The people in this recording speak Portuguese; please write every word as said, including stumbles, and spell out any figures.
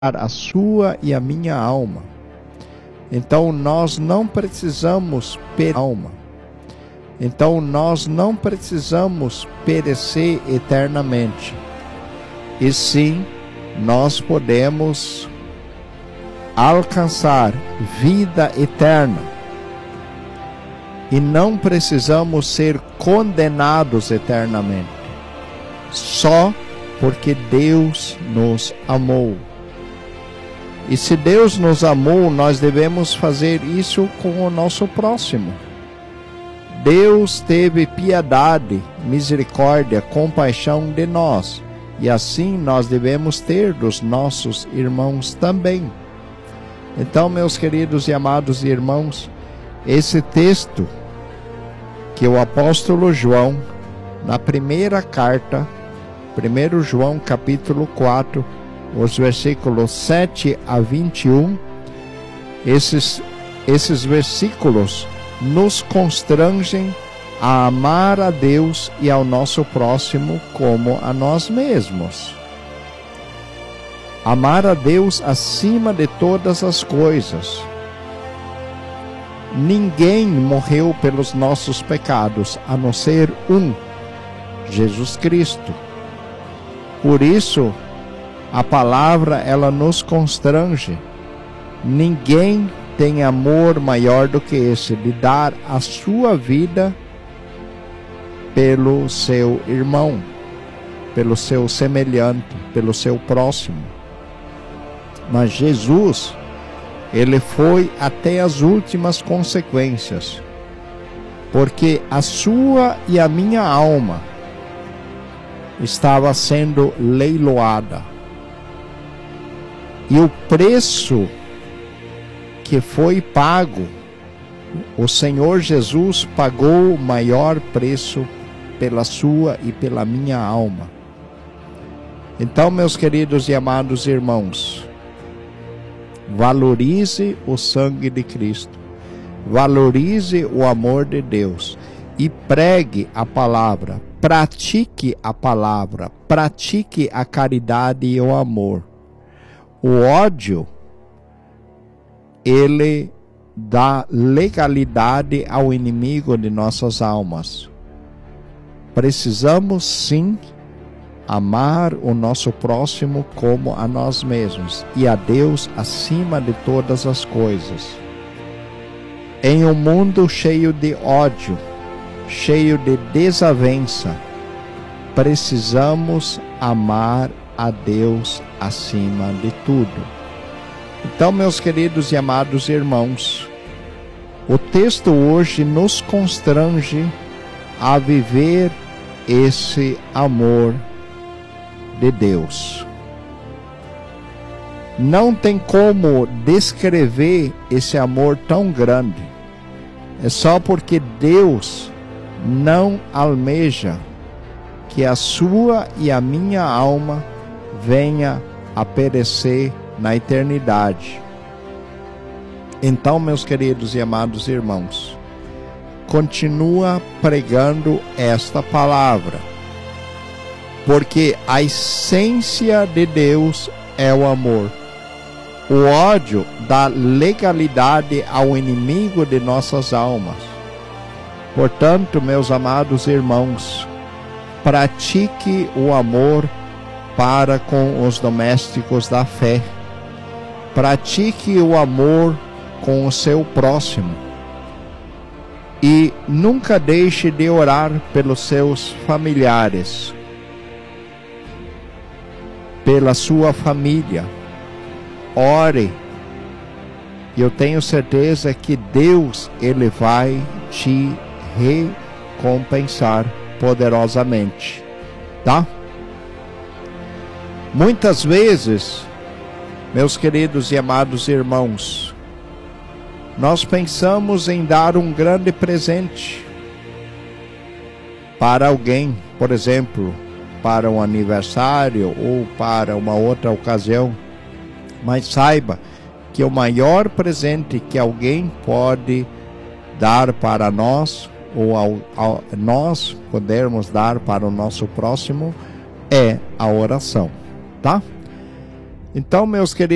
a sua e a minha alma. Então nós não precisamos per alma. Então nós não precisamos perecer eternamente. E sim, nós podemos alcançar vida eterna. E não precisamos ser condenados eternamente. Só porque Deus nos amou. E se Deus nos amou, nós devemos fazer isso com o nosso próximo. Deus teve piedade, misericórdia, compaixão de nós. E assim nós devemos ter dos nossos irmãos também. Então, meus queridos e amados irmãos, esse texto que o apóstolo João, na primeira carta, primeiro João capítulo quatro, os versículos sete a vinte e um, esses, esses versículos nos constrangem a amar a Deus e ao nosso próximo como a nós mesmos. Amar a Deus acima de todas as coisas. Ninguém morreu pelos nossos pecados, a não ser um, Jesus Cristo. Por isso, a palavra, ela nos constrange. Ninguém tem amor maior do que esse, de dar a sua vida pelo seu irmão, pelo seu semelhante, pelo seu próximo. Mas Jesus, ele foi até as últimas consequências, porque a sua e a minha alma estava sendo leiloada. E o preço que foi pago, o Senhor Jesus pagou o maior preço pela sua e pela minha alma. Então, meus queridos e amados irmãos, valorize o sangue de Cristo, valorize o amor de Deus e pregue a palavra, pratique a palavra, pratique a caridade e o amor. O ódio, ele dá legalidade ao inimigo de nossas almas. Precisamos sim amar o nosso próximo como a nós mesmos e a Deus acima de todas as coisas. Em um mundo cheio de ódio, cheio de desavença, precisamos amar a Deus acima de tudo. Então, meus queridos e amados irmãos, o texto hoje nos constrange a viver esse amor de Deus. Não tem como descrever esse amor tão grande. É só porque Deus não almeja que a sua e a minha alma venha a perecer na eternidade. Então, meus queridos e amados irmãos, continua pregando esta palavra, porque a essência de Deus é o amor. O ódio dá legalidade ao inimigo de nossas almas. Portanto, meus amados irmãos, pratique o amor para com os domésticos da fé. Pratique o amor com o seu próximo. E nunca deixe de orar pelos seus familiares, pela sua família. Ore. E eu tenho certeza que Deus, ele vai te recompensar poderosamente, tá? Muitas vezes, meus queridos e amados irmãos, nós pensamos em dar um grande presente para alguém, por exemplo, para um aniversário ou para uma outra ocasião. Mas saiba que o maior presente que alguém pode dar para nós, ou ao, ao, nós podermos dar para o nosso próximo, é a oração, tá? Então, meus queridos,